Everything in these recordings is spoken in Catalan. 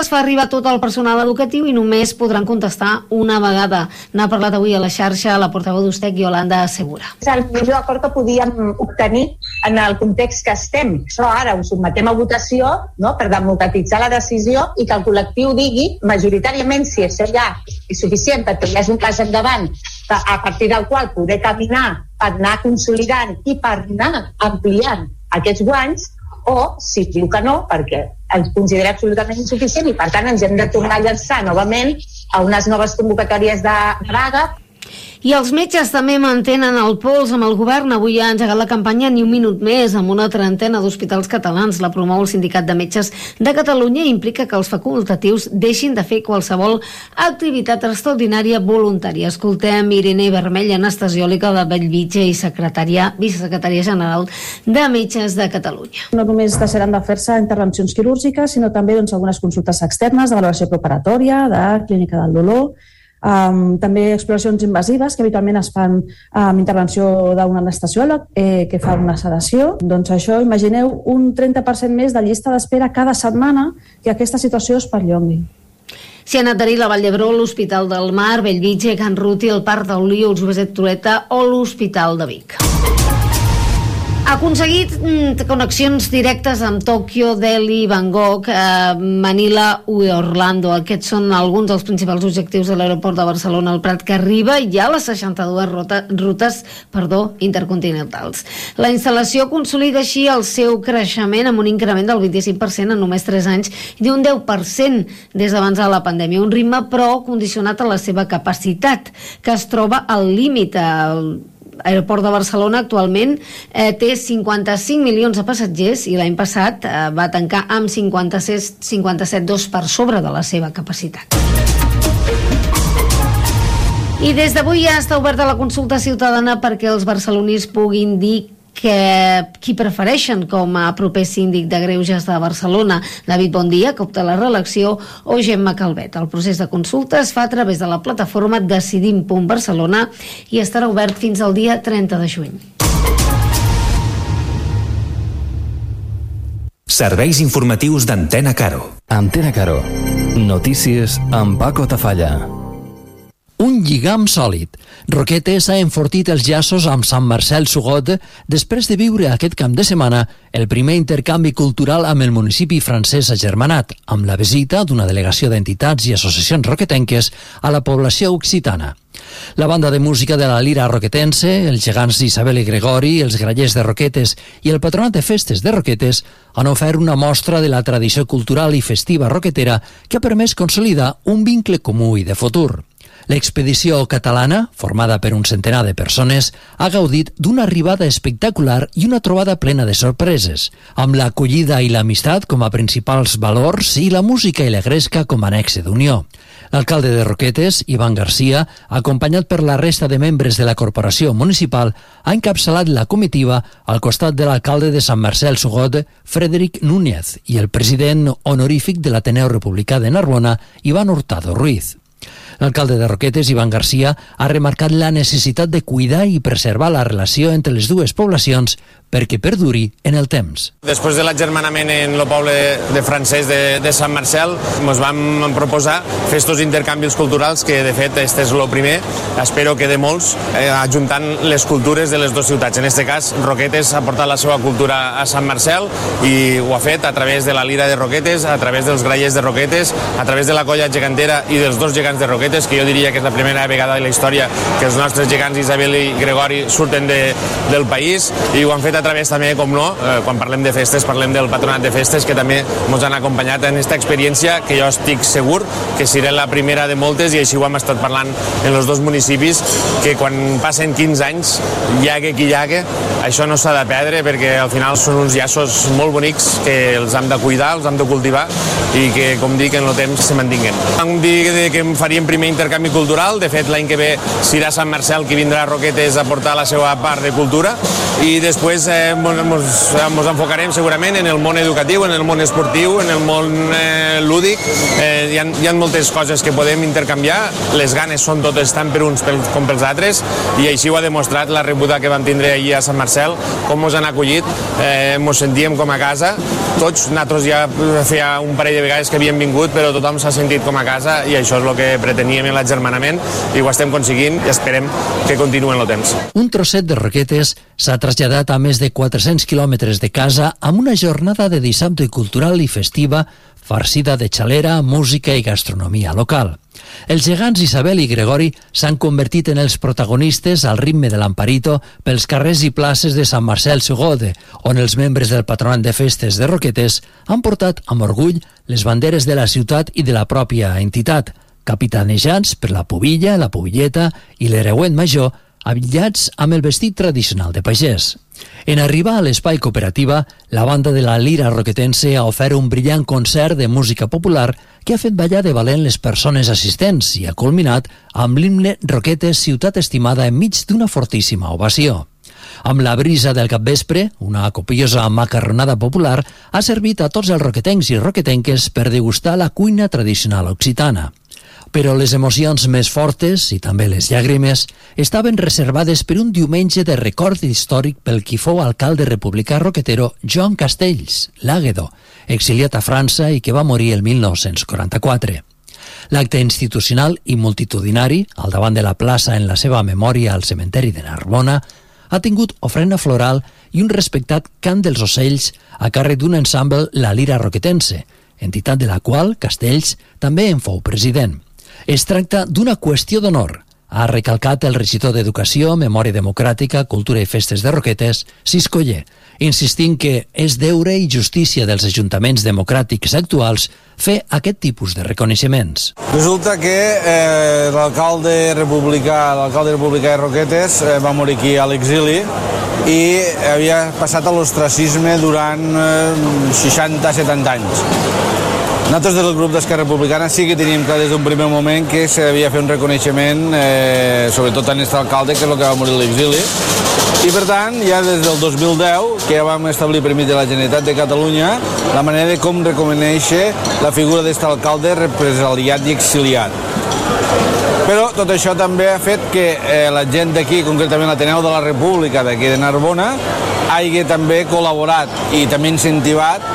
es fa arribar tot el personal educatiu i només podran contestar una vegada. N'ha parlat avui a la xarxa la portaveu d'Ustec, Iolanda Segura. És el millor acord que podíem obtenir en el context que estem. Això ara ho sotmetem a votació, no?, per democratitzar la decisió i que el col·lectiu digui majoritàriament si això ja és suficient perquè hi hagi un pas endavant a partir del qual poder caminar per anar consolidant i per anar ampliant aquests guanys, o si diu que no, perquè ens considera absolutament insuficient i per tant ens hem de tornar a llançar novament a unes noves convocatòries de vaga. I els metges també mantenen el pols amb el govern. Avui ha engegat la campanya Ni un minut més amb una trentena d'hospitals catalans. La promou el Sindicat de Metges de Catalunya i implica que els facultatius deixin de fer qualsevol activitat extraordinària voluntària. Escoltem Irene Vermell, anestesiòloga de Bellvitge i vicesecretària general de Metges de Catalunya. No només deixaran de fer-se intervencions quirúrgiques, sinó també algunes consultes externes de valoració preparatòria, de clínica del dolor, també exploracions invasives que habitualment es fan amb intervenció d'un anestesiòleg que fa una sedació. Doncs això, imagineu un 30% més de llista d'espera cada setmana que aquesta situació es perllongui. S'hi han adherit la Vall d'Hebron, l'Hospital del Mar, Bellvitge, Can Ruti, el Parc d'Olius, Joveset Toreta o l'Hospital de Vic. Ha aconseguit connexions directes amb Tòquio, Delhi, Bangkok, Manila i Orlando. Aquests són alguns dels principals objectius de l'aeroport de Barcelona al Prat, que arriba ja a les 62 rutes intercontinentals. La instal·lació consolida així el seu creixement amb un increment del 25% en només 3 anys i d'un 10% des d'abans de la pandèmia. Un ritme, però, condicionat a la seva capacitat, que es troba al límit. L'aeroport de Barcelona actualment té 55 milions de passatgers i l'any passat va tancar amb 57,2 per sobre de la seva capacitat. I des d'avui ja està oberta la consulta ciutadana perquè els barcelonins puguin dir qui prefereixen com a proper síndic de Greuges de Barcelona, David Bondia, que opta a la reelecció, o Gemma Calvet. El procés de consulta es fa a través de la plataforma Decidim.Barcelona i estarà obert fins al dia 30 de juny. Serveis informatius d'Antena Caro. Antena Caro. Notícies amb Paco Tafalla. Un lligam sòlid. Roquetes ha enfortit els llaços amb Sant Marcel Sugot després de viure aquest cap de setmana el primer intercanvi cultural amb el municipi francès agermanat, amb la visita d'una delegació d'entitats i associacions roquetenques a la població occitana. La banda de música de la Lira Roquetense, els gegants Isabel i Gregori, els grallers de Roquetes i el Patronat de Festes de Roquetes han ofert una mostra de la tradició cultural i festiva roquetera que ha permès consolidar un vincle comú i de futur. L'expedició catalana, formada per un centenar de persones, ha gaudit d'una arribada espectacular i una trobada plena de sorpreses, amb l'acollida i l'amistat com a principals valors i la música i la gresca com a nexe d'unió. L'alcalde de Roquetes, Ivan Garcia, acompanyat per la resta de membres de la corporació municipal, ha encapçalat la comitiva al costat de l'alcalde de Sant Marcel Sugot, Frederic Núñez, i el president honorífic de l'Ateneu Republicà de Narbona, Iván Hurtado Ruiz. L'alcalde de Roquetes, Ivan Garcia, ha remarcat la necessitat de cuidar i preservar la relació entre les dues poblacions perquè perduri en el temps. Després de l'agermanament en el poble de francès de Sant Marcel, ens vam proposar fer estos intercanvis culturals, que de fet este és el primer, espero que de molts, ajuntant les cultures de les dues ciutats. En aquest cas, Roquetes ha portat la seva cultura a Sant Marcel i ho ha fet a través de la Lira de Roquetes, a través dels grallers de Roquetes, a través de la colla gegantera i dels dos gegants de Roquetes, que jo diria que és la primera vegada de la història que els nostres gegants Isabel i Gregori surten del país, i ho han fet a través també, com no, quan parlem de festes, parlem del Patronat de Festes, que també ens han acompanyat en aquesta experiència, que jo estic segur que serà la primera de moltes, i així ho hem estat parlant en els dos municipis, que quan passen 15 anys, llague qui llague, això no s'ha de perdre, perquè al final són uns llaços molt bonics que els hem de cuidar, els hem de cultivar, i que, com dic, en el temps se mantinguen. Vam dir que faríem primer intercanvi cultural, de fet l'any que ve serà Sant Marcel qui vindrà a Roquetes a portar la seva part de cultura, i després ens enfocarem segurament en el món educatiu, en el món esportiu, en el món lúdic. Hi ha moltes coses que podem intercanviar, les ganes són totes tant per uns com pels altres, i així ho ha demostrat la rebuda que vam tindre ahir a Sant Marcel, com ens han acollit, ens sentíem com a casa, tots, nosaltres ja feia un parell de vegades que havíem vingut, però tothom s'ha sentit com a casa, i això és el que preteníem en l'agermanament, i ho estem aconseguint i esperem que continuï en el temps. Un trosset de Roquetes s'ha traslladat a més de 400 quilòmetres de casa amb una jornada de dissabte cultural i festiva farcida de xalera, música i gastronomia local. Els gegants Isabel i Gregori s'han convertit en els protagonistes al ritme de l'Amparito pels carrers i places de Sant Marcel Segode, on els membres del Patronat de Festes de Roquetes han portat amb orgull les banderes de la ciutat i de la pròpia entitat, capitanejats per la pubilla, la pubilleta i l'hereuet major, habillats amb el vestit tradicional de pagès. En arribar a l'espai cooperativa, la banda de la Lira Roquetense ha ofert un brillant concert de música popular que ha fet ballar de valent les persones assistents i ha culminat amb l'himne Roquetes, ciutat estimada, enmig d'una fortíssima ovació. Amb la brisa del capvespre, una copiosa macarronada popular ha servit a tots els roquetencs i roquetenques per degustar la cuina tradicional occitana. Però les emocions més fortes, i també les llàgrimes, estaven reservades per un diumenge de record històric pel qui fou alcalde republicà roquetero Joan Castells, l'Àguedo, exiliat a França i que va morir el 1944. L'acte institucional i multitudinari, al davant de la plaça en la seva memòria al cementeri de Narbona, ha tingut ofrena floral i un respectat cant dels ocells a càrrec d'un ensemble La Lira Roquetense, entitat de la qual Castells també en fou president. Es tracta d'una qüestió d'honor, ha recalcat el regidor d'Educació, Memòria Democràtica, Cultura i Festes de Roquetes, Cisco Ller, insistint que és deure i justícia dels ajuntaments democràtics actuals fer aquest tipus de reconeixements. Resulta que l'alcalde republicà de Roquetes va morir aquí a l'exili i havia passat a l'ostracisme durant 60-70 anys. Nosaltres del grup d'Esquerra Republicana sí que teníem clar des d'un primer moment que s'havia de fer un reconeixement, sobretot a aquest alcalde, que és el que va morir a l'exili. I per tant, ja des del 2010, que ja vam establir per mig de la Generalitat de Catalunya la manera de com reconèixer la figura d'aquest alcalde represaliat i exiliat. Però tot això també ha fet que la gent d'aquí, concretament l'Ateneu de la República d'aquí de Narbona, hagi també col·laborat i també incentivat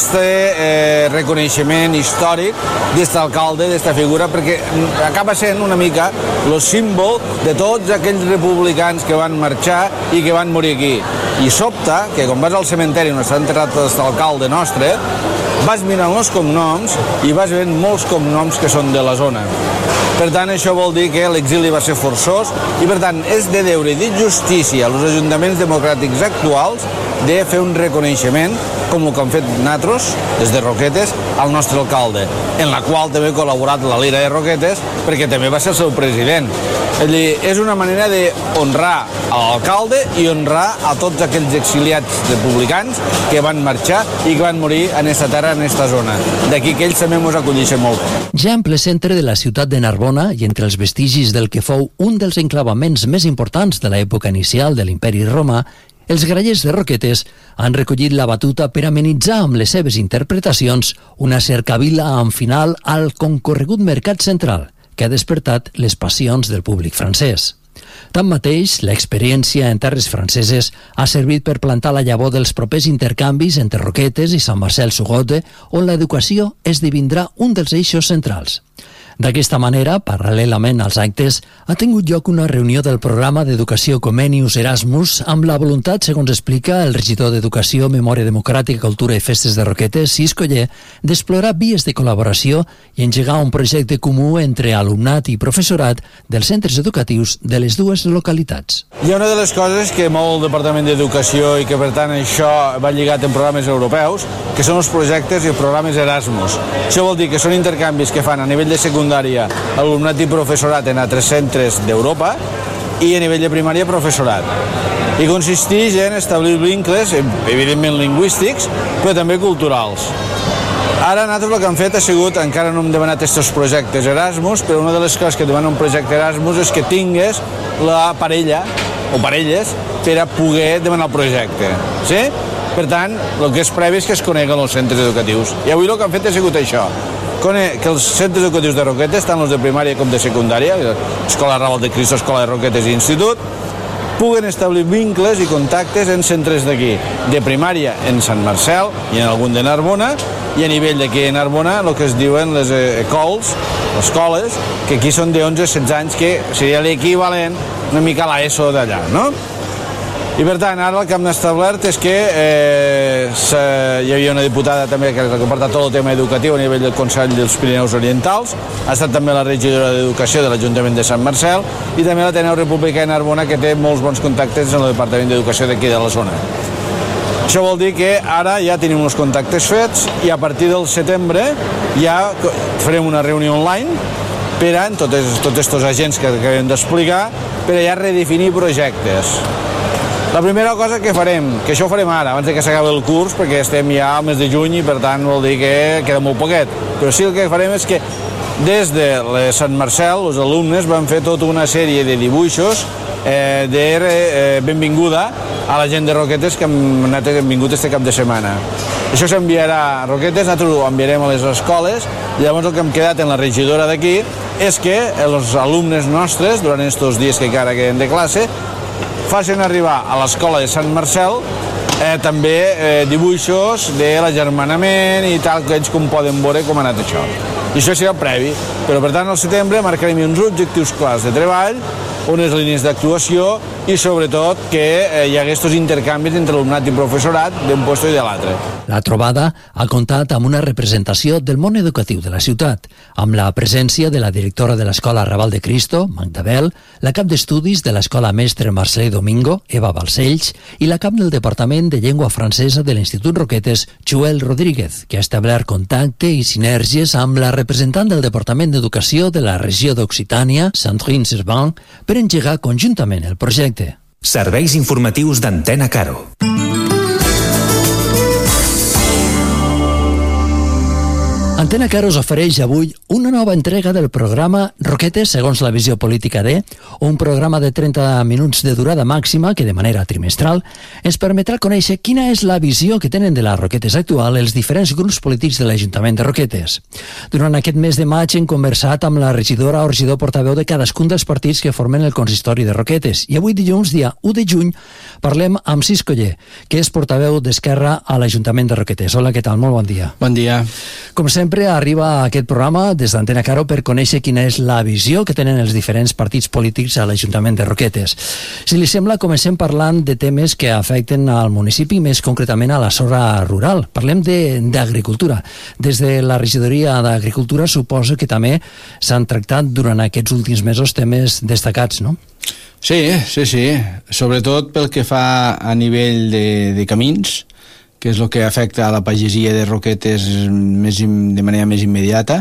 este reconeixement històric d'aquest alcalde, d'aquesta figura, perquè acaba sent una mica el símbol de tots aquells republicans que van marxar i que van morir aquí. I sobta que quan vas al cementeri on està enterrat aquest alcalde nostre, vas mirant els cognoms i vas veient molts cognoms que són de la zona. Per tant, això vol dir que l'exili va ser forçós i, per tant, és de deure i de justícia als ajuntaments democràtics actuals de fer un reconeixement, com el que han fet nosaltres, des de Roquetes, al nostre alcalde, en la qual també ha col·laborat la Lira de Roquetes, perquè també va ser el seu president. És a dir, és una manera d'honrar a l'alcalde i honrar a tots aquells exiliats republicans que van marxar i que van morir en aquesta terra, en aquesta zona. D'aquí que ells també ens acolleixen molt. Ja en ple centre de la ciutat de Narbona i entre els vestigis del que fou un dels enclavaments més importants de l'època inicial de l'Imperi Romà, els grallers de Roquetes han recollit la batuta per amenitzar amb les seves interpretacions una cercavila amb final al concorregut mercat central, que ha despertat les passions del públic francès. Tanmateix, l'experiència en terres franceses ha servit per plantar la llavor dels propers intercanvis entre Roquetes i Sant Marcel Segode, on l'educació esdevindrà un dels eixos centrals. D'aquesta manera, paral·lelament als actes, ha tingut lloc una reunió del programa d'educació Comenius Erasmus amb la voluntat, segons explica el regidor d'Educació, Memòria Democràtica, Cultura i Festes de Roquetes, Cisco Ller, d'explorar vies de col·laboració i engegar un projecte comú entre alumnat i professorat dels centres educatius de les dues localitats. Hi ha una de les coses que mou el Departament d'Educació i que, per tant, això va lligat en programes europeus, que són els projectes i els programes Erasmus. Això vol dir que són intercanvis que fan a nivell de secundària alumnat i professorat en altres centres d'Europa i a nivell de primària professorat. I consisteix en establir vincles, evidentment lingüístics, però també culturals. Ara nosaltres el que hem fet ha sigut, encara no hem demanat aquests projectes Erasmus, però una de les coses que demana un projecte Erasmus és que tingues la parella o parelles per a poder demanar el projecte. Sí? Per tant, el que és previ és que es coneguen els centres educatius. I avui el que han fet ha sigut això, que els centres educatius de Roquetes, tant els de primària com de secundària, Escola Raval de Cristo, Escola de Roquetes i Institut, puguen establir vincles i contactes en centres d'aquí, de primària en Sant Marcel i en algun de Narbona, i a nivell d'aquí a Narbona el que es diuen les ECOLs, les escoles, que aquí són de 11-16 anys, que seria l'equivalent una mica a l'ESO d'allà, no? I per tant, ara el que hem establert és que hi havia una diputada també que ha portat tot el tema educatiu a nivell del Consell dels Pirineus Orientals, ha estat també la regidora d'Educació de l'Ajuntament de Sant Marcel i també l'Ateneu Republicà de Narbona, que té molts bons contactes en el Departament d'Educació d'aquí de la zona. Això vol dir que ara ja tenim uns contactes fets i a partir del setembre ja farem una reunió online per a tots aquests agents que acabem d'explicar, per a ja redefinir projectes. La primera cosa que farem, que això ho farem ara, abans que s'acabi el curs, perquè estem ja al mes de juny i per tant vol dir que queda molt poquet, però sí el que farem és que des de Sant Marcel els alumnes van fer tota una sèrie de dibuixos de benvinguda a la gent de Roquetes que han vingut este cap de setmana. Això s'enviarà a Roquetes, nosaltres ho enviarem a les escoles i llavors el que hem quedat en la regidora d'aquí és que els alumnes nostres, durant aquests dies que encara queden de classe, facin arribar a l'escola de Sant Marcel també dibuixos de l'agermanament i tal, que ells com poden veure com ha anat això. I això serà previ, però per tant al setembre marcarem uns objectius clars de treball, unes línies d'actuació i sobretot que hi hagués aquests intercanvis entre alumnat i professorat d'un lloc i de l'altre. La trobada ha comptat amb una representació del món educatiu de la ciutat, amb la presència de la directora de l'Escola Raval de Cristo, Magda Bel, la cap d'estudis de l'Escola Mestre Marcelí Domingo, Eva Balcells, i la cap del Departament de Llengua Francesa de l'Institut Roquetes, Joel Rodríguez, que ha establert contacte i sinergies amb la representant del Departament d'Educació de la regió d'Occitània, Sandrine Servan, per engegar conjuntament el projecte. Serveis informatius d'Antena Caro. Antena Caro us ofereix avui una nova entrega del programa Roquetes segons la visió política de, un programa de 30 minuts de durada màxima que de manera trimestral ens permetrà conèixer quina és la visió que tenen de les Roquetes actual els diferents grups polítics de l'Ajuntament de Roquetes. Durant aquest mes de maig hem conversat amb la regidora o regidor portaveu de cadascun dels partits que formen el consistori de Roquetes i avui dilluns, dia 1 de juny, parlem amb Cis Coller, que és portaveu d'Esquerra a l'Ajuntament de Roquetes. Hola, què tal? Molt bon dia. Bon dia. Com sempre, arriba a aquest programa des d'Antena Caro per conèixer quina és la visió que tenen els diferents partits polítics a l'Ajuntament de Roquetes. Si li sembla, comencem parlant de temes que afecten al municipi, més concretament a la zona rural. Parlem d'agricultura. Des de la regidoria d'Agricultura suposo que també s'han tractat durant aquests últims mesos temes destacats, no? Sí. Sobretot pel que fa a nivell de camins, que és el que afecta a la pagesia de Roquetes de manera més immediata.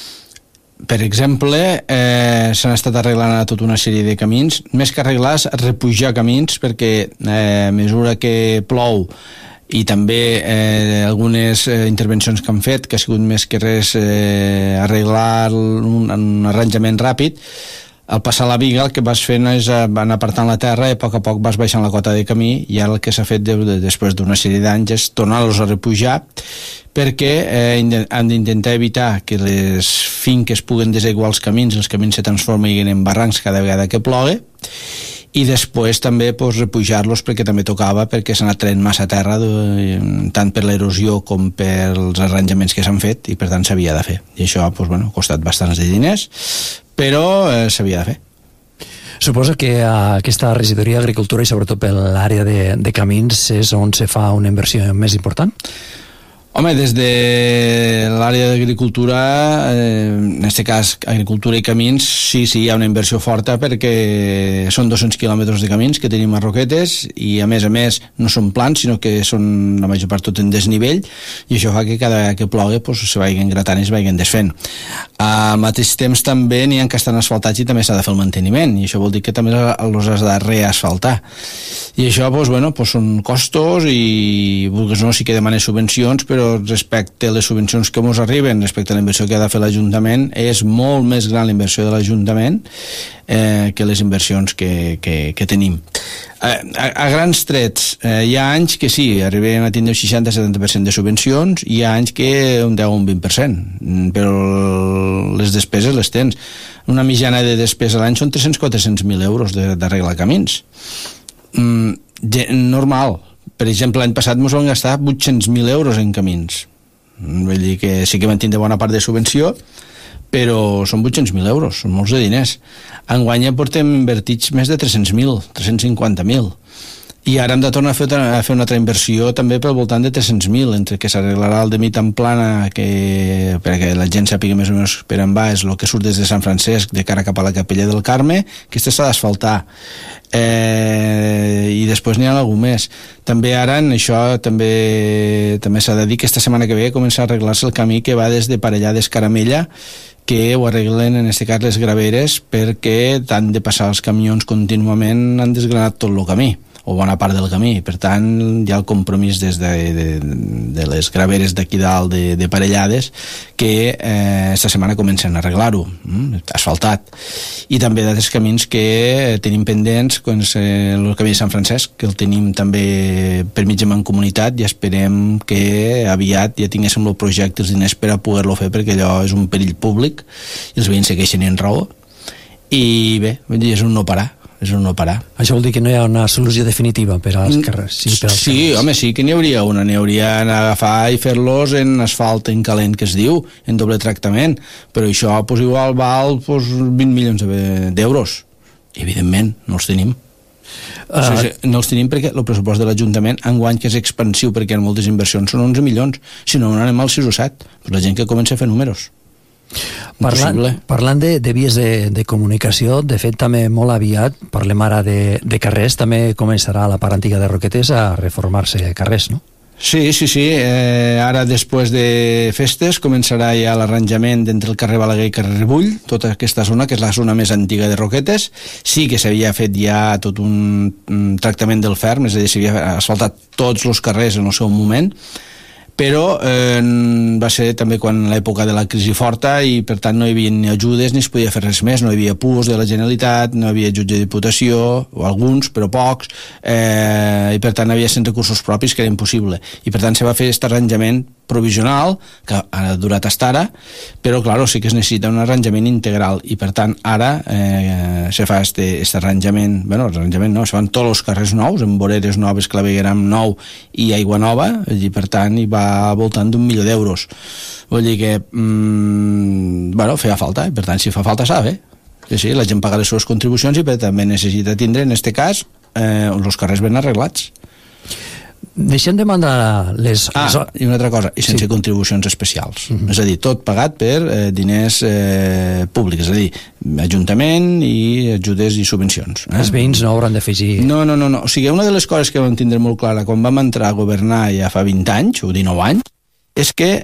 Per exemple, s'han estat arreglant tota una sèrie de camins, més que arreglar, repujar camins, perquè a mesura que plou i també algunes intervencions que han fet, que ha sigut més que res arreglar un arranjament ràpid, al passar la viga el que vas fent és anar apartant la terra i a poc vas baixant la cota de camí i ara el que s'ha fet després d'una sèrie d'anys és tornar-los a repujar perquè han d'intentar evitar que les finques puguen desaiguar els camins se transformin en barrancs cada vegada que plogue i després també repujar-los perquè també tocava, perquè s'ha anat traient massa terra tant per l'erosió com pels arranjaments que s'han fet i per tant s'havia de fer i això ha costat bastants de diners però s'havia de fer. Suposo que aquesta regidoria d'Agricultura i sobretot per l'àrea de camins és on se fa una inversió més important? Home, des de l'àrea d'agricultura, en aquest cas agricultura i camins, sí, hi ha una inversió forta perquè són 200 quilòmetres de camins que tenim a Roquetes i a més no són plans, sinó que són la major part tot en desnivell i això fa que cada que plogui se vagin gratant i es vagin desfent. Al mateix temps també n'hi ha que estan asfaltats i també s'ha de fer el manteniment, i això vol dir que també els has de reasfaltar. I això són costos, i vulguis no, sí que demanes subvencions, però respecte a les subvencions que ens arriben, respecte a la inversió que ha de fer l'Ajuntament, és molt més gran la inversió de l'Ajuntament que les inversions que tenim. A grans trets, hi ha anys que sí, arribem a tindre un 60-70% de subvencions, i hi ha anys que un 10 o un 20%, però les despeses les tens. Una mitjana de despesa a l'any són 300-400.000 euros d'arreglar camins. Normal. Per exemple, l'any passat ens vam gastar 800.000 euros en camins. Vull dir que sí que vam tindre bona part de subvenció, però són 800.000 euros, són molts de diners. Enguany ja portem invertits més de 300.000, 350.000. I ara hem de tornar a fer una altra inversió també pel voltant de 300.000, entre que s'arreglarà el de mig en plana, perquè la gent sàpiga més o menys per on va, és el que surt des de Sant Francesc de cara cap a la Capella del Carme, que s'ha d'asfaltar. I després n'hi ha algú més. També ara en això també s'ha de dir que esta setmana que ve comença a arreglar-se el camí que va des de Parellades Caramella, que ho arreglen en aquest cas les graveres, perquè tant de passar els camions contínuament han desgranat tot el camí, o bona part del camí. Per tant, hi ha el compromís des de les graveres d'aquí dalt de Parellades, que esta setmana comencen a arreglar-ho, asfaltat. I també d'altres camins que tenim pendents, com el camí de Sant Francesc, que el tenim també per mig de Mancomunitat, i esperem que aviat ja tinguéssim el projecte, els diners per a poder-lo fer, perquè allò és un perill públic i els veïns segueixen en raó, i bé, és un no parar. Això vol dir que no hi ha una solució definitiva per als carrers? Sí, home, sí que n'hi hauria una. N'hi hauria d'agafar i fer-los en asfalt en calent, que es diu, en doble tractament. Però això igual val 20 milions d'euros. Evidentment, no els tenim. No els tenim perquè el pressupost de l'Ajuntament enguany, que és expansiu perquè hi ha moltes inversions, són 11 milions. Si no, anem al 6 o 7. Pues la gent que comença a fer números. Parlant de vies de comunicació, de fet també molt aviat, parlem ara de carrers, també començarà la part antiga de Roquetes a reformar-se carrers, no? Sí. Ara després de festes començarà ja l'arranjament entre el carrer Balaguer i carrer Rebull, tota aquesta zona, que és la zona més antiga de Roquetes. Sí que s'havia fet ja tot un tractament del ferm, és a dir, s'havia asfaltat tots els carrers en el seu moment, però va ser també quan l'època de la crisi forta, i per tant no hi havia ni ajudes ni es podia fer res més, no hi havia PUS de la Generalitat, no hi havia jutge de diputació, o alguns, però pocs, i per tant havia sense recursos propis, que era impossible, i per tant se va fer aquest arranjament provisional, que ha durat fins ara, però clar, sí que es necessita un arranjament integral, i per tant ara se fa aquest arranjament, se fan tots els carrers nous, amb voreres noves, clavegueram nou i aigua nova, i per tant hi va al voltant d'1 milió d'euros. Vull dir que feia falta, i per tant si fa falta s'ha de fer. Sí, la gent paga les seves contribucions, i també necessita tindre, en aquest cas, els carrers ben arreglats. Deixem de mandar les... I una altra cosa, i sense contribucions especials. És a dir, tot pagat per diners públics, és a dir, Ajuntament i ajudes i subvencions. Els veïns no hauran d'afegir... No. O sigui, una de les coses que vam tindre molt clara quan vam entrar a governar ja fa 20 anys, o 19 anys, és que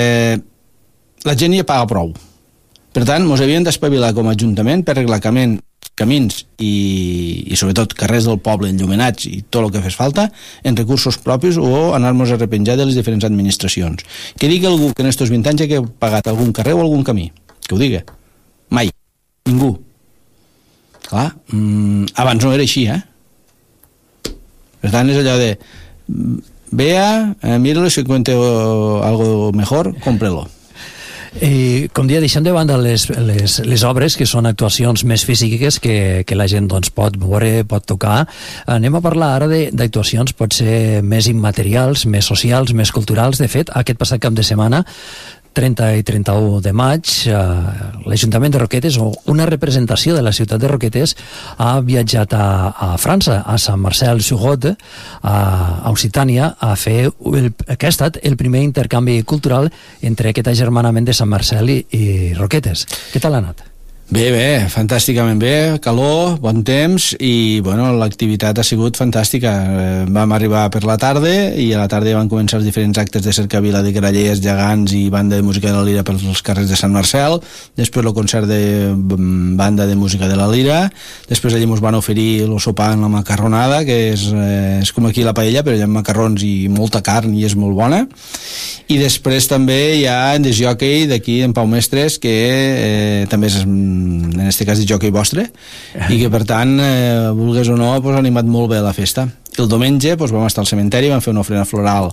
la gent ja paga prou. Per tant, ens havíem d'espavilar com a Ajuntament per arreglar camins i sobretot carrers del poble enllumenats i tot el que fes falta en recursos propis, o anar-nos a repenjar de les diferents administracions. Que digui algú que en estos 20 anys ha pagat algun carrer o algun camí, que ho diga. Mai. Ningú. Clar, abans no era així, Per tant, és allò de vea, míralo, si cuente algo mejor, cómprelo. Com dia, deixem de banda les obres, que són actuacions més físiques que la gent pot veure, pot tocar. Anem a parlar ara d'actuacions potser més immaterials, més socials, més culturals. De fet, aquest passat cap de setmana, 30 i 31 de maig, l'Ajuntament de Roquetes, o una representació de la ciutat de Roquetes, ha viatjat a França, a Saint-Marcel-sur-Lot, a Occitània, a fer que ha estat el primer intercanvi cultural entre aquest agermanament de Sant Marcel i Roquetes. Què tal ha anat? Bé, fantàsticament bé, calor, bon temps i bueno, l'activitat ha sigut fantàstica. Vam arribar per la tarda i a la tarda van començar els diferents actes de cercavila de grallers, gegants i banda de música de la Lira pels carrers de Sant Marcel, després el concert de banda de música de la Lira, després allà ens van oferir el sopar amb la macarronada, que és com aquí la paella, però hi ha macarrons i molta carn i és molt bona. I després també hi ha en desjockey d'aquí, en Pau Mestres, que també és en aquest cas de jockey vostre i que per tant, vulgues o no, ha animat molt bé la festa. El diumenge vam estar al cementeri, vam fer una ofrena floral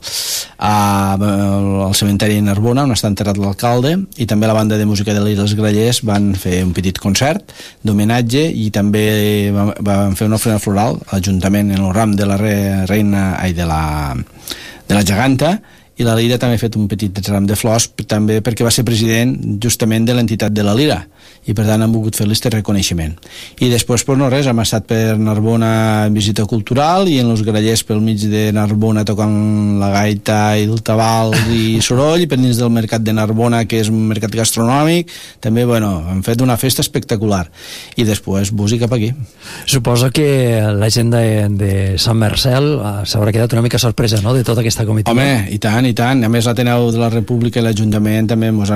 al cementeri de Narbona on està enterrat l'alcalde, i també la banda de música de l'Illa dels Grallers van fer un petit concert d'homenatge, i també van fer una ofrena floral a l'Ajuntament en el ram de la reina de la geganta, i la Lira també ha fet un petit ram de flors també perquè va ser president justament de l'entitat de la Lira, i per tant han volgut fer aquest reconeixement. I després no res, hem estat per Narbona en visita cultural i en els grallers pel mig de Narbona tocant la gaita i el tabal i soroll, i per dins del mercat de Narbona, que és un mercat gastronòmic, també han fet una festa espectacular, i després bus i cap aquí. Suposo que la gent de Sant Marcel s'haurà quedat una mica sorpresa, no?, de tota aquesta comitiva. Home, i tant. A més, l'Ateneu de la República i l'Ajuntament també ens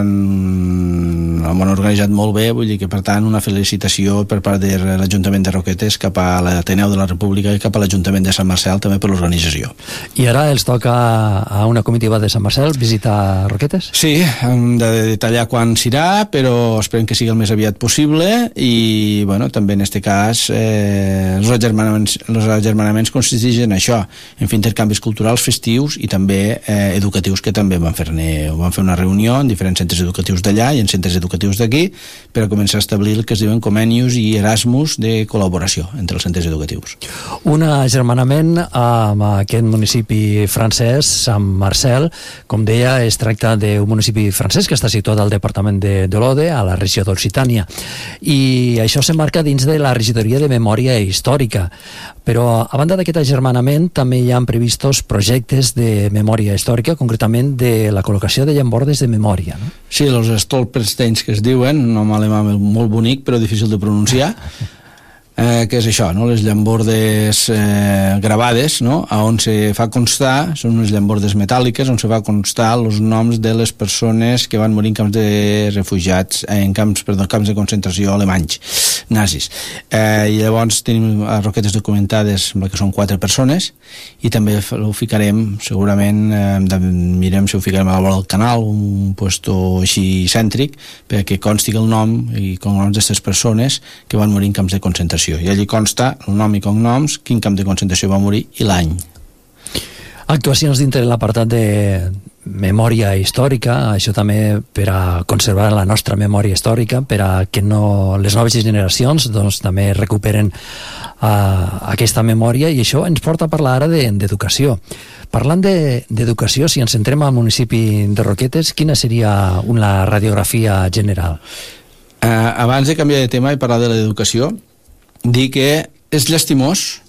han organitzat molt bé, vull dir que per tant una felicitació per part de l'Ajuntament de Roquetes cap a l'Ateneu de la República i cap a l'Ajuntament de Sant Marcel també per l'organització. I ara els toca a una comitiva de Sant Marcel visitar Roquetes? Sí, hem de detallar quan s'irà, però esperem que sigui el més aviat possible, i també en aquest cas els agermanaments consisteixen en això, en fer intercanvis culturals festius i també educatius, que també van fer una reunió en diferents centres educatius d'allà i en centres educatius d'aquí per a començar a establir el que es diuen convenis i Erasmus de col·laboració entre els centres educatius. Un agermanament amb aquest municipi francès, Sant Marcel. Com deia, es tracta d'un municipi francès que està situat al departament de l'Ode, a la regió d'Occitània, i això s'emmarca dins de la regidoria de Memòria Històrica. Però a banda d'aquest agermanament també hi ha previstos projectes de memòria històrica, concretament de la col·locació de llambordes de memòria, no? Sí, els Stolpersteins, que es diuen, un nom alemà molt bonic però difícil de pronunciar, que és això, no? Les llambordes gravades, no? On se fa constar, són unes llambordes metàl·liques on se fa constar els noms de les persones que van morir en camps de refugiats, en camps de concentració alemanys, nazis. I llavors tenim a Roquetes documentades, que són 4 persones, i també ho ficarem, segurament, mirem si ho ficarem a la vora del canal, un puesto així cèntric, perquè consti el nom i cognoms d'aquestes persones que van morir en camps de concentració. I allí consta el nom i cognoms, quin camp de concentració va morir i l'any. Actuacions dintre l'apartat de memòria històrica, això també per a conservar la nostra memòria històrica, per a que les noves generacions també recuperen aquesta memòria, i això ens porta a parlar ara d'educació. Parlant d'educació, si ens centrem al municipi de Roquetes, quina seria una radiografia general? Abans de canviar de tema i parlar de l'educació, dir que és llastimós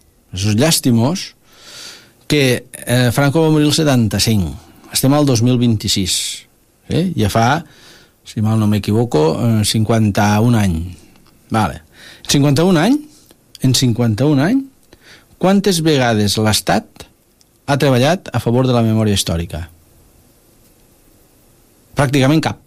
que Franco va morir el 75, estem al 2026, ja fa, si mal no m'equivoco, 51 anys. Vale. En 51 anys, quantes vegades l'Estat ha treballat a favor de la memòria històrica? Pràcticament cap.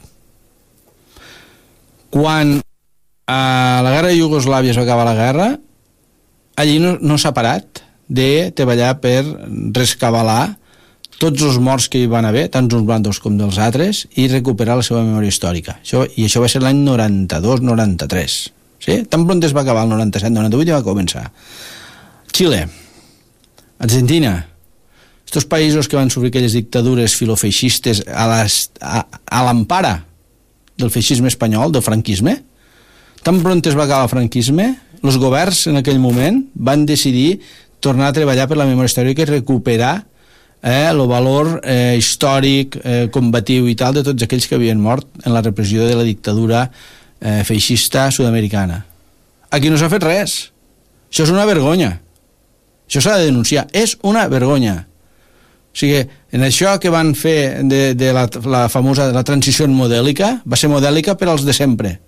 Quan a la guerra de Iugoslàvia es va acabar la guerra, allí no s'ha parat de treballar per rescabalar tots els morts que hi van haver, tant uns bàndols com dels altres, i recuperar la seva memòria històrica. I això va ser l'any 92-93. Sí? Tan pront es va acabar el 97-98 i va començar. Xile, Argentina, estos països que van sofrir aquelles dictadures filofeixistes a l'empara del feixisme espanyol, del franquisme, tan pront es va acabar el franquisme, els governs en aquell moment van decidir tornar a treballar per la memòria històrica i recuperar el valor històric, combatiu i tal de tots aquells que havien mort en la repressió de la dictadura feixista sud-americana. Aquí no s'ha fet res. Això és una vergonya. Això s'ha de denunciar. És una vergonya. O sigui, en això que van fer de la famosa la transició modèlica, va ser modèlica per als de sempre.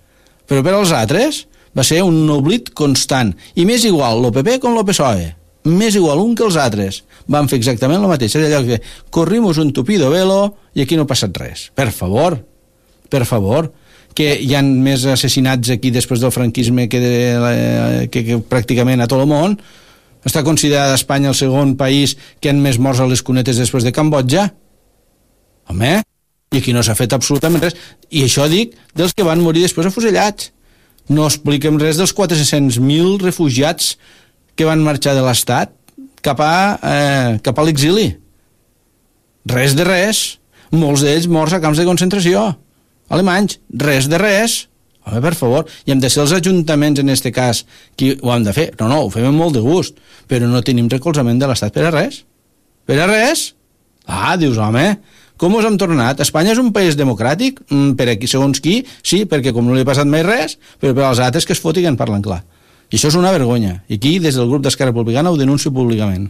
Però per als altres va ser un oblit constant. I m'és igual el PP com el PSOE. M'és igual un que els altres. Van fer exactament el mateix. És allò que corrimos un tupido velo i aquí no ha passat res. Per favor, que hi ha més assassinats aquí després del franquisme que pràcticament a tot el món. Està considerada Espanya el segon país que han més morts a les cunetes després de Cambodja. Home, i aquí no s'ha fet absolutament res. I això dic dels que van morir després afusellats. No expliquem res dels 400.000 refugiats que van marxar de l'Estat cap a l'exili. Res de res. Molts d'ells morts a camps de concentració alemanys. Res de res. Home, per favor, i hem de ser els ajuntaments en este cas qui ho han de fer. No, ho fem amb molt de gust, però no tenim recolzament de l'Estat per a res. Per a res? Dius, home, com us hem tornat? Espanya és un país democràtic? Per aquí, segons qui? Sí, perquè com no li ha passat mai res, però per als altres que es fotin parlen clar. I això és una vergonya. I aquí, des del grup d'Esquerra Republicana, ho denuncio públicament.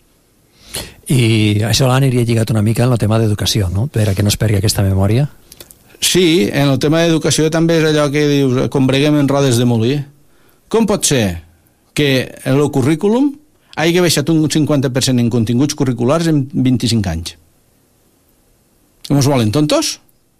I això aniria lligat una mica en el tema d'educació, no? Per a que no es perdi aquesta memòria. Sí, en el tema d'educació també és allò que dius, combreguem en rodes de molí. Com pot ser que el currículum hagi baixat un 50% en continguts curriculars en 25 anys? Com us volen, tontos?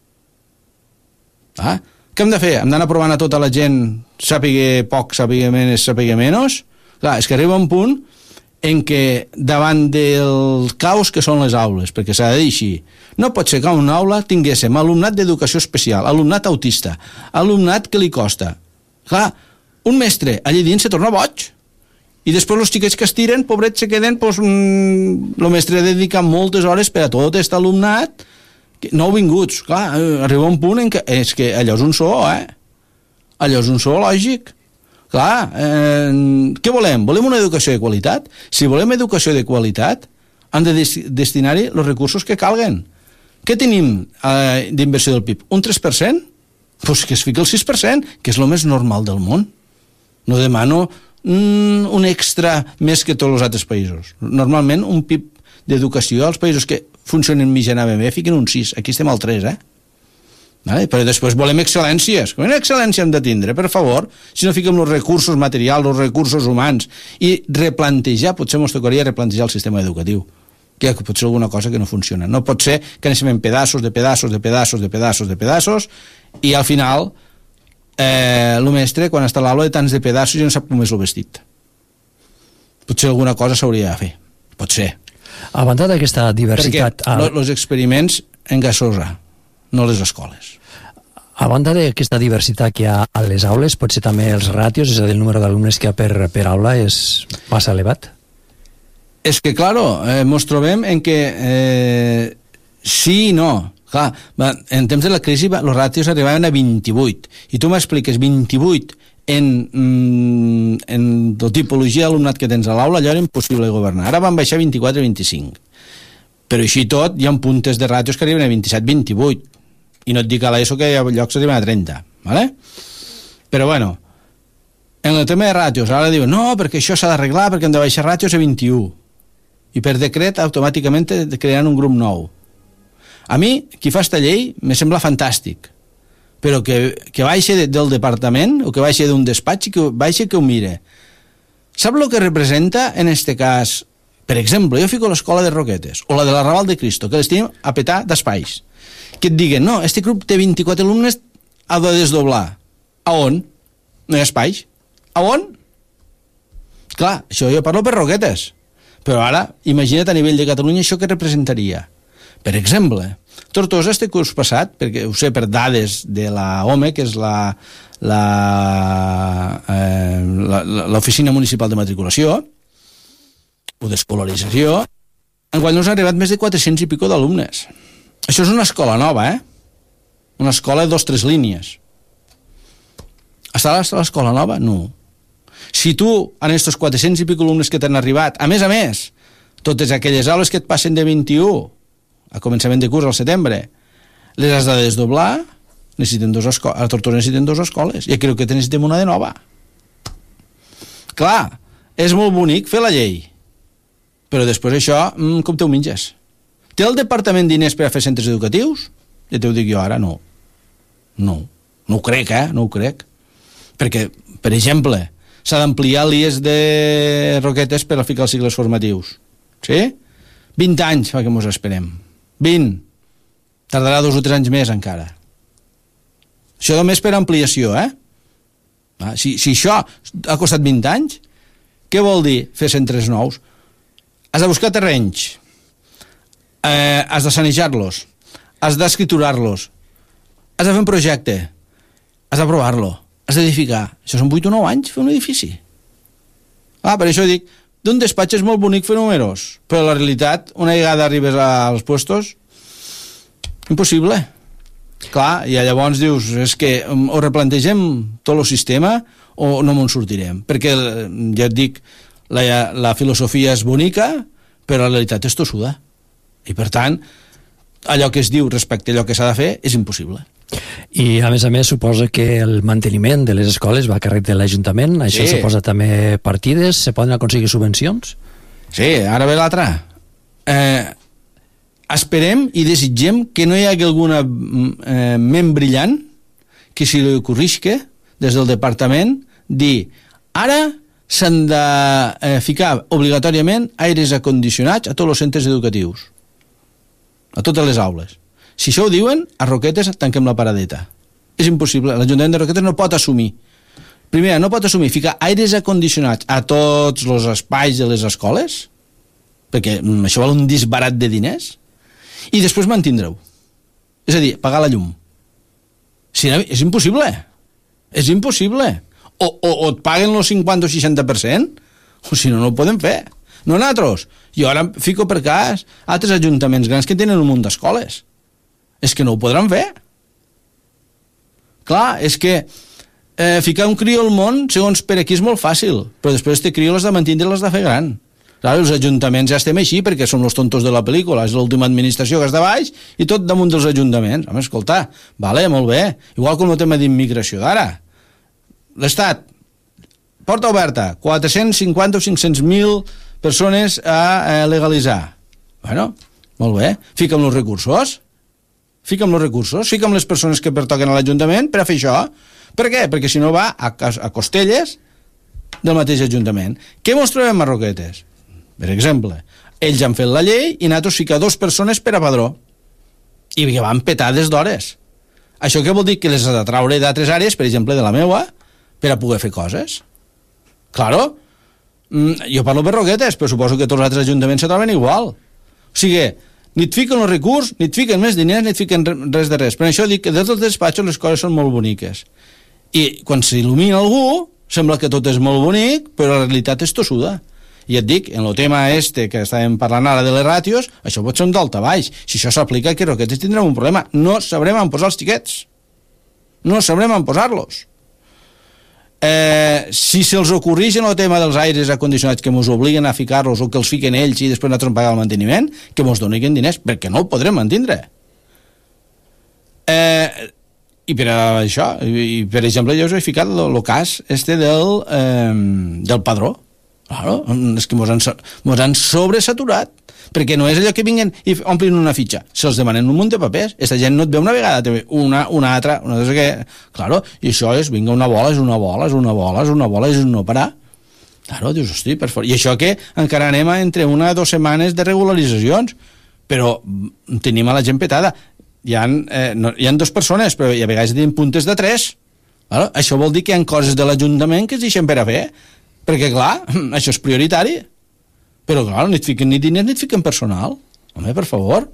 Què hem de fer? Hem d'anar provant a tota la gent sàpiga poc, sàpiga menys? Clar, és que arriba un punt en què davant del caos que són les aules, perquè s'ha de dir així, no pot ser que a una aula tinguéssim alumnat d'educació especial, alumnat autista, alumnat que li costa. Clar, un mestre allà dins se torna boig, i després els xiquets que es tiren, pobrets, se queden, el mestre dedica moltes hores per a tot aquest alumnat nouvinguts. Clar, arriba un punt en què és que allò és un so, allò és un so lògic. Clar, què volem? Volem una educació de qualitat? Si volem educació de qualitat, hem de destinar-hi els recursos que calguen. Què tenim d'inversió del PIB? Un 3%? Doncs que es fiqui el 6%, que és el més normal del món. No demano un extra més que tots els altres països. Normalment, un PIB d'educació als països que funcionen mitjanament bé fiquen un 6. Aquí estem al 3, Però després volem excel·lències. Com una excel·lència hem de tindre, per favor, si no fiquem els recursos materials, els recursos humans, i replantejar, potser ens tocaria replantejar el sistema educatiu, que pot ser alguna cosa que no funciona. No pot ser que anem en pedaços, i al final el mestre, quan està a l'aula de tants de pedaços, ja no sap com és el vestit. Potser alguna cosa s'hauria de fer. Pot ser. A banda d'aquesta diversitat... Perquè els experiments en gasosa, no les escoles. A banda d'aquesta diversitat que hi ha a les aules, potser també els ràtios, és a dir, el número d'alumnes que hi ha per aula és massa elevat? És que, claro, ens trobem en que sí i no. Clar, en temps de la crisi els ràtios arribaven a 28, i tu m'expliques 28 en la tipologia d'alumnat que tens a l'aula, allò era impossible governar. Ara van baixar 24 i 25. Però així tot, hi ha puntes de ràtios que arriben a 27-28. I no et dic a l'ESO que hi ha llocs que arriben a 30. ¿Vale? Però bueno, en el tema de ràtios, ara diuen, no, perquè això s'ha d'arreglar, perquè hem de baixar ràtios a 21. I per decret, automàticament crearan un grup nou. A mi, qui fa esta llei, me sembla fantàstic. Però que baixi del departament, o que baixi d'un despatx, que baixi que ho mire. Sap el que representa, en este cas, per exemple, jo fico l'escola de Roquetes, o la de la Raval de Cristo, que les tenim a petar d'espais. Que et diguen, no, este grup té 24 alumnes, ha de desdoblar. A on? No hi ha espais. A on? Clar, això jo parlo per Roquetes. Però ara, imagina't a nivell de Catalunya això que representaria. Per exemple, Tortosa este curs passat, perquè ho sé per dades de la OME, que és l'Oficina Municipal de Matriculació, o d'escolarització, enguany nos han arribat més de 400 i pico d'alumnes. Això és una escola nova, Una escola de 2-3 línies. Està l'escola nova? No. Si tu, en aquests 400 i pico alumnes que t'han arribat, a més, totes aquelles aules que et passen de 21 a començament de curs al setembre, les has de desdoblar, a Tortosa necessiten 2 escoles, i crec que necessitem una de nova. Clar, és molt bonic fer la llei, però després això, com te ho menges? Té el departament diners per a fer centres educatius? Ja t'ho dic jo ara, no. No ho crec, no ho crec. Perquè, per exemple, s'ha d'ampliar l'IES de Roquetes per a ficar els cicles formatius. Sí? 20 anys fa que mos esperem. 20. Tardarà 2 o 3 anys més encara. Això només per ampliació, Si això ha costat 20 anys, què vol dir fer centres nous? Has de buscar terrenys, has de sanejar-los, has d'escriturar-los, has de fer un projecte, has d'aprovar-lo, has d'edificar. Això són 8 o 9 anys fer un edifici. Per això dic, d'un despatx és molt bonic fer números, però la realitat, una vegada arribes als puestos, impossible. Clar, i llavors dius, és que o replantegem tot el sistema o no me'n sortirem. Perquè, ja et dic, la filosofia és bonica, però la realitat és tossuda. I per tant, allò que es diu respecte a allò que s'ha de fer és impossible. I a més, suposa que el manteniment de les escoles va a càrrec de l'Ajuntament. Això suposa també partides? Se poden aconseguir subvencions? Sí, ara ve l'altra. Esperem i desitgem que no hi hagi alguna ment brillant que si li ocorrisca des del departament dir ara s'han de ficar obligatòriament aires acondicionats a tots els centres educatius, a totes les aules. Si això ho diuen, a Roquetes tanquem la paradeta. És impossible, l'Ajuntament de Roquetes no pot assumir. Primer, no pot assumir ficar aires acondicionats a tots els espais de les escoles, perquè això val un disbarat de diners, i després mantindre-ho. És a dir, pagar la llum. És impossible. És impossible. O et paguen el 50 o 60%, o si no, no ho podem fer. No nosaltres. Jo ara fico per cas altres ajuntaments grans que tenen un munt d'escoles. És que no ho podran fer. Clar, és que ficar un crió al món, segons per aquí, és molt fàcil, però després este crió l'has de mantindre i l'has de fer gran. Clar, els ajuntaments ja estem així perquè som els tontos de la pel·lícula, és l'última administració que és de baix i tot damunt dels ajuntaments. Home, escolta, vale, molt bé. Igual com el tema d'immigració d'ara. L'Estat, porta oberta, 450 o 500.000 persones a legalitzar. Bueno, molt bé. Fica'm els recursos. Fica'm les persones que pertoquen a l'Ajuntament per a fer això. Per què? Perquè si no va a costelles del mateix Ajuntament. Què mos trobem a Roquetes? Per exemple, ells han fet la llei i nosaltres fica 2 persones per a padró. I que van petades d'hores. Això què vol dir? Que les has de traure d'altres àrees, per exemple de la meua, per a poder fer coses. Claro, jo parlo per Roquetes, però suposo que tots els altres ajuntaments se troben igual. O sigui, ni et fiquen el recurs, ni et fiquen més diners, ni et fiquen res de res. Per això dic que des dels despatxos les coses són molt boniques. I quan s'il·lumina algú, sembla que tot és molt bonic, però la realitat és tossuda. I et dic, en el tema que estàvem parlant ara de les ràtios, això pot ser un daltabaix. Si això s'aplica, que Roquetes tindrem un problema. No sabrem on posar els xiquets. No sabrem on posar-los. Si se'ls ocorreix en el tema dels aires acondicionats que ens obliguen a ficar-los o que els fiquen ells i després nosaltres pagar el manteniment, que ens donin diners, perquè no ho podrem mantindre. I per això, i per exemple, jo us he ficat el cas del padró. Claro, és que mos han sobresaturat, perquè no és allò que vinguen i omplin una fitxa, se'ls demanen un munt de papers. Aquesta gent no et ve una vegada, te ve una altra, una cosa que... Claro, i això és, vinga, una bola és una bola, és una bola, és una bola, és no parar. Claro, dius, hosti, per fort. I això que encara anem entre 1 o 2 setmanes de regularitzacions, però tenim a la gent petada. Hi ha 2 persones, però a vegades tenim puntes de 3. Claro, això vol dir que hi ha coses de l'Ajuntament que es deixen per a fer, perquè, clar, això és prioritari. Però, clar, no et fiquen ni diners ni et fiquen personal. Home, per favor.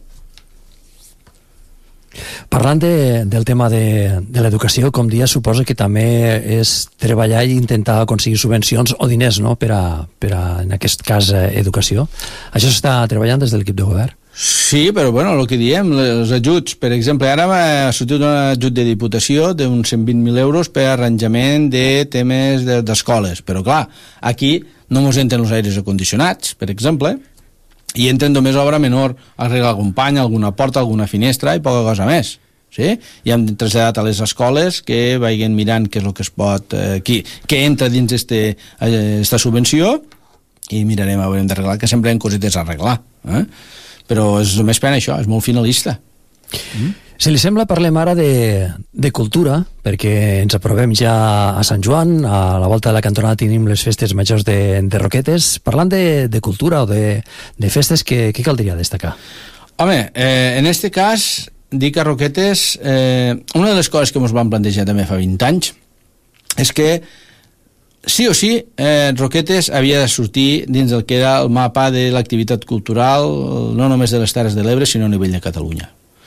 Parlant del tema de l'educació, com dia, suposa que també és treballar i intentar aconseguir subvencions o diners, no?, per a en aquest cas, educació. Això s'està treballant des de l'equip de govern? Sí, però bueno, el que diem, els ajuts, per exemple, ara m'ha sortit un ajut de Diputació d'uns 120.000 euros per arranjament de temes d'escoles, però clar, aquí no ens entren els aires acondicionats, per exemple, i entren només obra menor, arreglar algun pany, alguna porta, alguna finestra i poca cosa més. Sí? I hem traslladat a les escoles que vagin mirant què és el que es pot, què entra dins esta subvenció, i mirarem, haurem d'arreglar, que sempre hi ha cosetes a arreglar. Però és només per això, és molt finalista. Si li sembla, parlem ara de cultura, perquè ens aprovem ja a Sant Joan, a la volta de la cantonada tenim les festes majors de Roquetes. Parlant de cultura o de festes, què caldria destacar? Home, en este cas, dic a Roquetes, una de les coses que ens vam plantejar també fa 20 anys és que sí o sí, Roquetes havia de sortir dins del que era el mapa de l'activitat cultural, no només de les Terres de l'Ebre, sinó a nivell de Catalunya.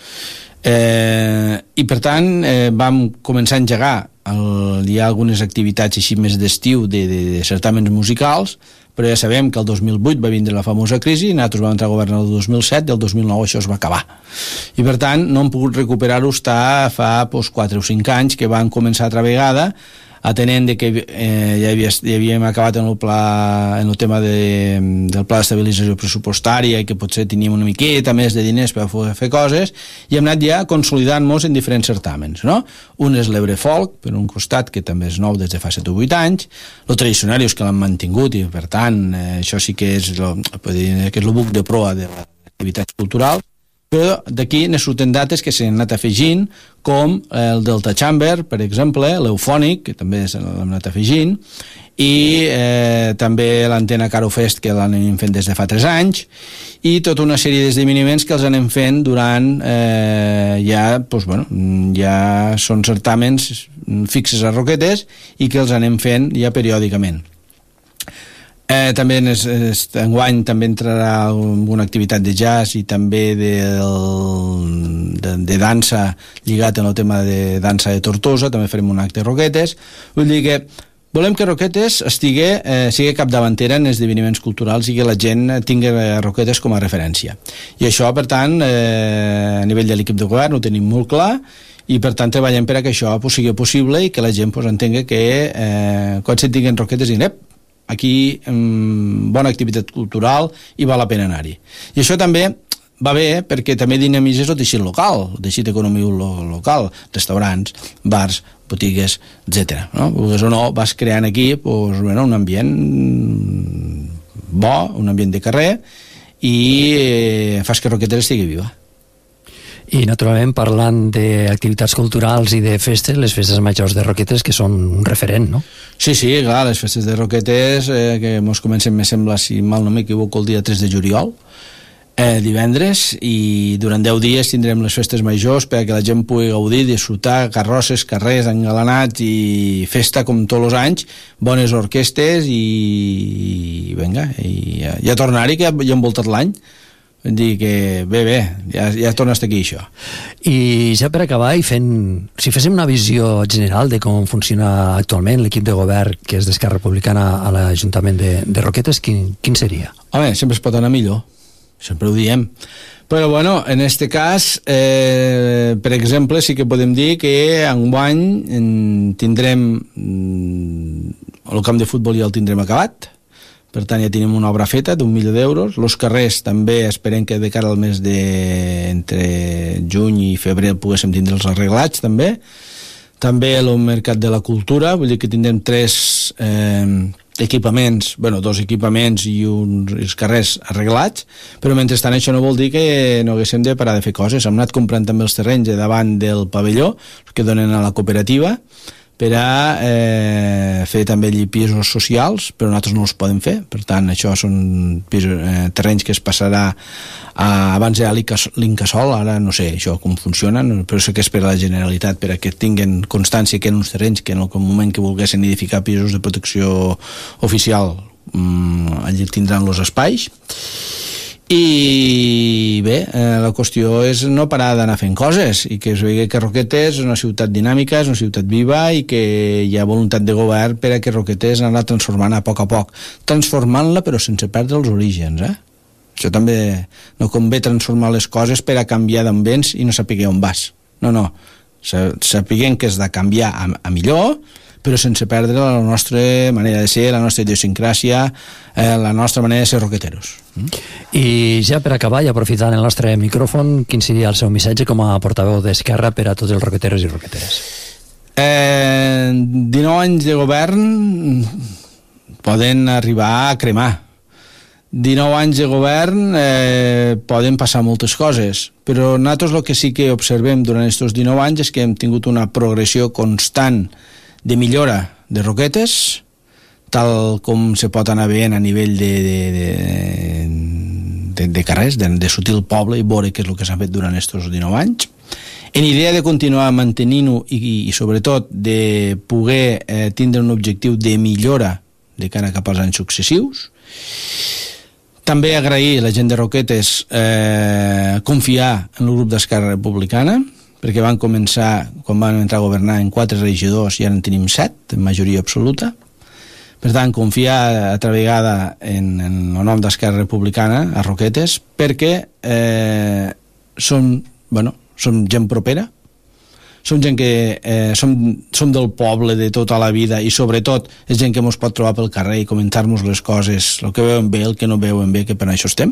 I per tant vam començar a engegar hi ha algunes activitats així més d'estiu de certàmens musicals, però ja sabem que el 2008 va vindre la famosa crisi i nosaltres vam entrar a govern el 2007 i el 2009 això es va acabar i per tant no hem pogut recuperar-ho fa 4 o 5 anys que van començar altra vegada atenent que ja havíem acabat en el tema del pla d'estabilització pressupostària i que potser teníem una miqueta més de diners per fer coses i hem anat ja consolidant-nos en diferents certàmens, no? Un és l'Ebre Folk, per un costat, que també és nou des de fa 7 o 8 anys, el Tradicionarius, que l'han mantingut i per tant això sí que és el buc de proa de l'activitat cultural, però d'aquí ne surten dates que s'han anat afegint com el Delta Chamber, per exemple, l'Eufònic, que també l'hem anat afegint, i també l'Antena Caro Fest, que l'anem fent des de fa 3 anys, i tota una sèrie d'esdeveniments que els anem fent durant ja són certàmens fixes a Roquetes i que els anem fent ja periòdicament. També enguany també entrarà alguna activitat de jazz i també de dansa lligat en el tema de dansa de Tortosa, també farem un acte a Roquetes. Vull dir que volem que Roquetes sigui capdavantera en esdeveniments culturals i que la gent tingui Roquetes com a referència. I això, per tant, a nivell de l'equip de govern ho tenim molt clar i per tant treballem per a que això sigui possible i que la gent entengui que quan se'n tinguen Roquetes diguin aquí bona activitat cultural i val la pena anar-hi. I això també va bé perquè també dinamitzes el teixit local, el teixit econòmic local, restaurants, bars, botigues, etc. No? Vulguis o no, vas creant aquí un ambient bo, un ambient de carrer i fas que Roquetes estigui viva. I, naturalment, parlant d'activitats culturals i de festes, les festes majors de Roquetes, que són un referent, no? Sí, clar, les festes de Roquetes, que ens comencem, me sembla, si mal no m'equivoco, el dia 3 de juliol, divendres, i durant 10 dies tindrem les festes majors perquè la gent pugui gaudir, disfrutar, carrosses, carrers engalanats i festa com tots els anys, bones orquestes i vinga, i ja tornar-hi, que ja hem voltat l'any. Vull dir que bé, ja torna a estar aquí això. I ja per acabar, si féssim una visió general de com funciona actualment l'equip de govern que és d'Esquerra Republicana a l'Ajuntament de Roquetes, quin seria? Home, sempre es pot anar millor, sempre ho diem. Però bueno, en este cas, per exemple, sí que podem dir que enguany tindrem el camp de futbol ja el tindrem acabat. Per tant, ja tenim una obra feta d'1 milió d'euros. Els carrers també esperem que de cara al mes entre juny i febrer poguéssim tindre'ls arreglats, també. També el Mercat de la Cultura, vull dir que tindrem 3 equipaments, 2 equipaments i els carrers arreglats, però mentrestant això no vol dir que no haguéssim de parar de fer coses. Hem anat comprant també els terrenys davant del pavelló, que donen a la cooperativa, per a fer també allí pisos socials, però nosaltres no els podem fer. Per tant, això són terrenys que es passarà abans era l'Incasol, ara no sé això com funciona, però sé que és per a la Generalitat, per a que tinguin constància que en uns terrenys que en el moment que volguessin edificar pisos de protecció oficial allí tindran els espais. I bé, la qüestió és no parar d'anar fent coses i que es vegi que Roquetes és una ciutat dinàmica, és una ciutat viva i que hi ha voluntat de govern per a que Roquetes anar transformant a poc, transformant-la però sense perdre els orígens, Això també no convé transformar les coses per a canviar d'ambients i no saber on vas. No, sapiguem que és de canviar a millor, però sense perdre la nostra manera de ser, la nostra idiosincràsia, la nostra manera de ser roqueteros. I ja per acabar, i aprofitant el nostre micròfon, quin seria el seu missatge com a portaveu d'Esquerra per a tots els roqueteros i roqueteres? 19 anys de govern poden arribar a cremar. 19 anys de govern poden passar moltes coses, però nosaltres el que sí que observem durant aquests 19 anys és que hem tingut una progressió constant de millora de Roquetes, tal com se pot anar veient a nivell de carrers, de sortir al poble i veure què és el que s'ha fet durant aquests 19 anys. En idea de continuar mantenint-ho i sobretot de poder tindre un objectiu de millora de cara cap als anys successius. També agrair a la gent de Roquetes confiar en el grup d'Esquerra Republicana, perquè van començar, quan van entrar a governar, en 4 regidors i ara en tenim 7, en majoria absoluta. Per tant, confiar altra vegada en el nom d'Esquerra Republicana a Roquetes, perquè som gent propera, som gent que som del poble de tota la vida i sobretot és gent que ens pot trobar pel carrer i comentar-nos les coses, el que veuen bé, el que no veuen bé, que per això estem.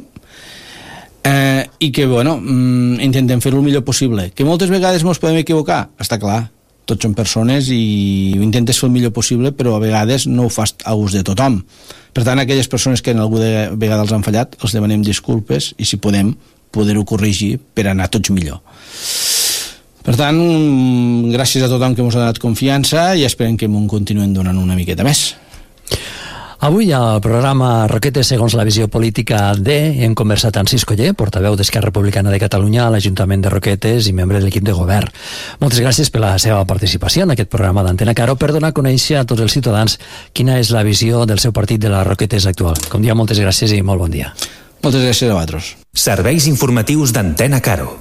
I que, intentem fer-ho el millor possible. Que moltes vegades ens podem equivocar, està clar, tots som persones i intentes fer el millor possible, però a vegades no ho fas a gust de tothom. Per tant, aquelles persones que en alguna vegada els han fallat, els demanem disculpes i si podem, poder-ho corregir per anar tots millor. Per tant, gràcies a tothom que ens ha donat confiança i esperem que m'ho continuem donant una miqueta més. Avui al programa Roquetes segons la visió política hem conversat amb Cisco Ller, portaveu d'Esquerra Republicana de Catalunya a l'Ajuntament de Roquetes i membre de l'equip de govern. Moltes gràcies per la seva participació en aquest programa d'Antena Caro per donar a conèixer a tots els ciutadans quina és la visió del seu partit de la Roquetes actual. Com dia, moltes gràcies i molt bon dia. Moltes gràcies a vosaltres. Serveis informatius d'Antena Caro.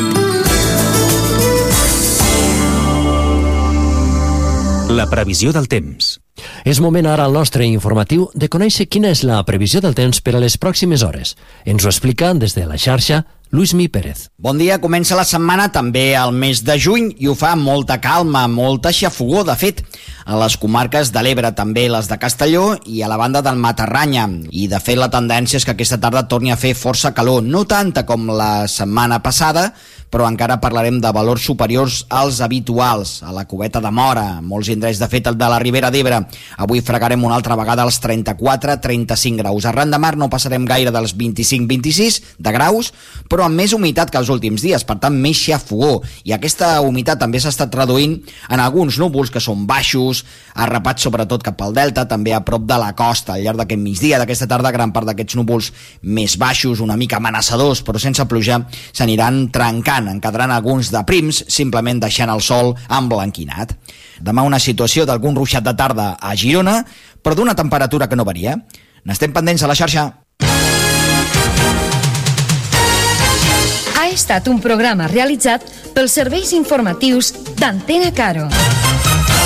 La previsió del temps. És moment ara al nostre informatiu de conèixer quina és la previsió del temps per a les pròximes hores. Ens ho explica des de la xarxa Luismi Pérez. Bon dia, comença la setmana també al mes de juny i ho fa amb molta calma, molta xafogor, de fet, a les comarques de l'Ebre, també les de Castelló i a la banda del Matarranya. I de fet la tendència és que aquesta tarda torni a fer força calor, no tanta com la setmana passada, però encara parlarem de valors superiors als habituals, a la Cubeta de Móra, molts indrets, de fet el de la Ribera d'Ebre. Avui fregarem una altra vegada als 34-35 graus. Arran de mar no passarem gaire dels 25-26 de graus, però amb més humitat que els últims dies, per tant més xafogor, i aquesta humitat també s'ha estat traduint en alguns núvols que són baixos, arrapats sobretot cap al delta, també a prop de la costa. Al llarg d'aquest migdia, d'aquesta tarda, gran part d'aquests núvols més baixos, una mica amenaçadors, però sense pluja, s'aniran trencant, en quedaran alguns de prims, simplement deixant el sol emblanquinat. Demà una situació d'algun ruixat de tarda a Girona, però d'una temperatura que no varia. N'estem pendents a la xarxa. Ha estat un programa realitzat pels serveis informatius d'Antena Caro.